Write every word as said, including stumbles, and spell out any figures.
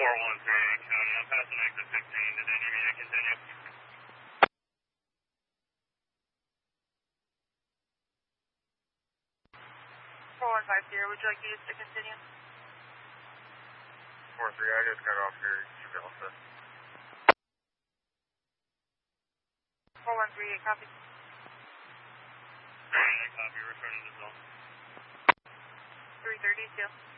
four one three, County. I'm passing exit fifteen. Did they need me to continue? four one five zero, would you like me to continue? four three, I just got off here. Should be all set. four one three, copy. Yeah, copy. Returning to zone. three thirty, two.